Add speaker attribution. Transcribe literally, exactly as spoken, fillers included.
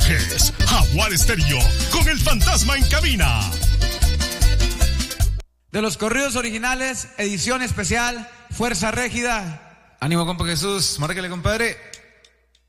Speaker 1: es Jaguar Estéreo con el fantasma en cabina.
Speaker 2: De los corridos originales, edición especial, Fuerza Régida.
Speaker 3: Ánimo, compa Jesús, márquele, compadre.